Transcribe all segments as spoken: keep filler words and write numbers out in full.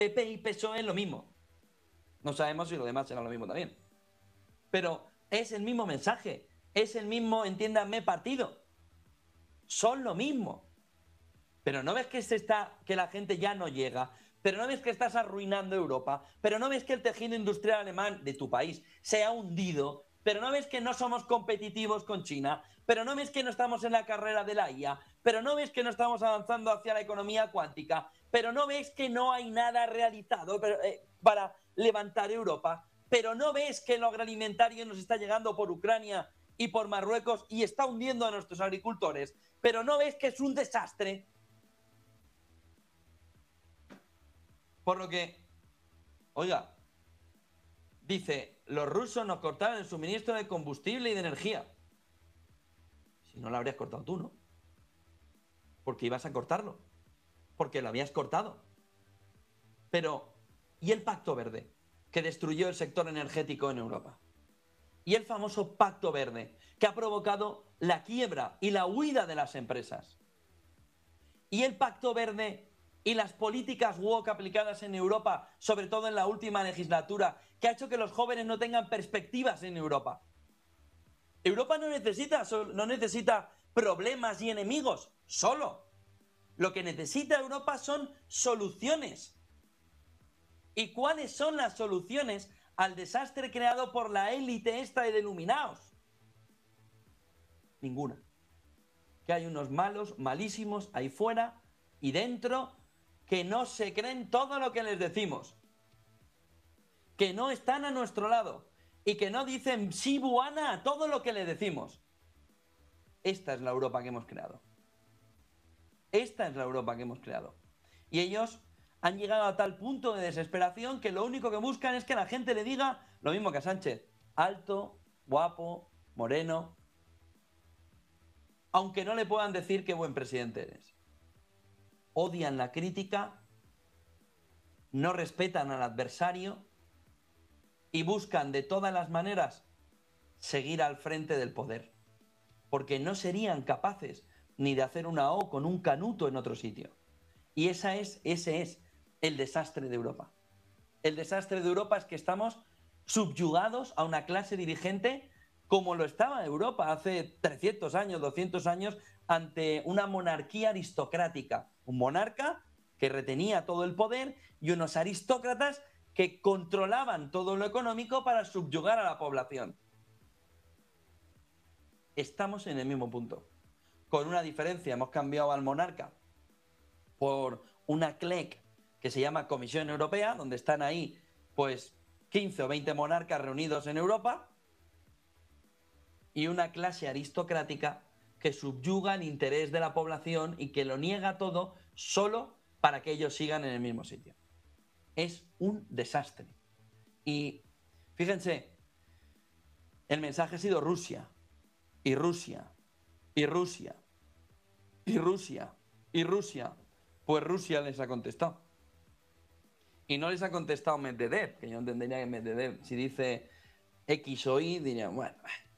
P P y P S O E es lo mismo. No sabemos si lo demás será lo mismo también. Pero es el mismo mensaje, es el mismo, entiéndanme, partido. Son lo mismo. Pero no ves que, se está, que la gente ya no llega, pero no ves que estás arruinando Europa, pero no ves que el tejido industrial alemán de tu país se ha hundido, pero no ves que no somos competitivos con China, pero no ves que no estamos en la carrera de la I A, pero no ves que no estamos avanzando hacia la economía cuántica, pero no ves que no hay nada realizado pero, eh, para levantar Europa, pero no ves que lo agroalimentario nos está llegando por Ucrania y por Marruecos y está hundiendo a nuestros agricultores, pero no ves que es un desastre. Por lo que, oiga, dice, los rusos nos cortaron el suministro de combustible y de energía. Si no lo habrías cortado tú, ¿no? Porque ibas a cortarlo. Porque lo habías cortado. Pero, ¿y el Pacto Verde? Que destruyó el sector energético en Europa. Y el famoso Pacto Verde, que ha provocado la quiebra y la huida de las empresas. Y el Pacto Verde y las políticas woke aplicadas en Europa, sobre todo en la última legislatura, que ha hecho que los jóvenes no tengan perspectivas en Europa. Europa no necesita, no necesita problemas y enemigos, solo. Lo que necesita Europa son soluciones. ¿Y cuáles son las soluciones al desastre creado por la élite esta de iluminados? Ninguna. Que hay unos malos, malísimos ahí fuera y dentro que no se creen todo lo que les decimos, que no están a nuestro lado y que no dicen sí, buana a todo lo que les decimos. Esta es la Europa que hemos creado. Esta es la Europa que hemos creado. Y ellos han llegado a tal punto de desesperación que lo único que buscan es que la gente le diga lo mismo que a Sánchez: alto, guapo, moreno, aunque no le puedan decir qué buen presidente eres. Odian la crítica, no respetan al adversario y buscan de todas las maneras seguir al frente del poder, porque no serían capaces ni de hacer una O con un canuto en otro sitio. Y esa es, ese es el desastre de Europa. El desastre de Europa es que estamos subyugados a una clase dirigente como lo estaba Europa hace trescientos años, doscientos años, ante una monarquía aristocrática. Un monarca que retenía todo el poder y unos aristócratas que controlaban todo lo económico para subyugar a la población. Estamos en el mismo punto. Con una diferencia, hemos cambiado al monarca por una C L E C que se llama Comisión Europea, donde están ahí pues quince o veinte monarcas reunidos en Europa, y una clase aristocrática que subyuga el interés de la población y que lo niega todo solo para que ellos sigan en el mismo sitio. Es un desastre. Y fíjense, el mensaje ha sido Rusia, y Rusia, y Rusia, y Rusia, y Rusia. Pues Rusia les ha contestado. Y no les ha contestado Medvedev, que yo entendería que Medvedev, si dice X o Y, diría, bueno,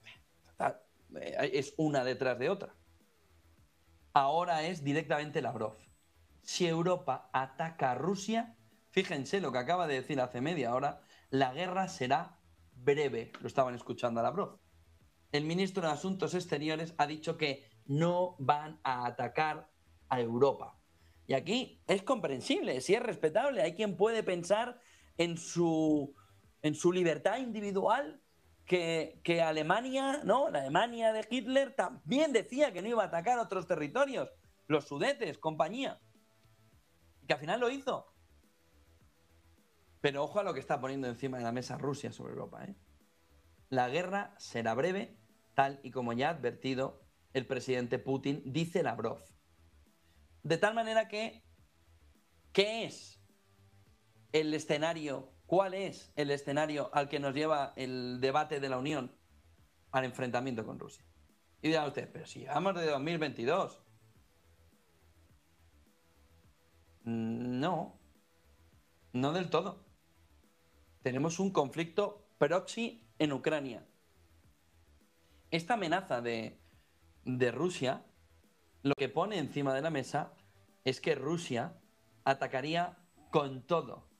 es una detrás de otra. Ahora es directamente Lavrov. Si Europa ataca a Rusia, fíjense lo que acaba de decir hace media hora, la guerra será breve. Lo estaban escuchando a Lavrov. El ministro de Asuntos Exteriores ha dicho que no van a atacar a Europa. Y aquí es comprensible, sí es respetable. Hay quien puede pensar en su, en su libertad individual que, que Alemania, ¿no? La Alemania de Hitler también decía que no iba a atacar otros territorios, los Sudetes, compañía. Y que al final lo hizo. Pero ojo a lo que está poniendo encima de la mesa Rusia sobre Europa, ¿eh? La guerra será breve, tal y como ya ha advertido el presidente Putin, dice Lavrov. De tal manera que, ¿qué es el escenario? ¿Cuál es el escenario al que nos lleva el debate de la Unión? Al enfrentamiento con Rusia. Y dirá usted, pero si llevamos de dos mil veintidós. No, no del todo. Tenemos un conflicto proxy en Ucrania. Esta amenaza de, de Rusia, lo que pone encima de la mesa es que Rusia atacaría con todo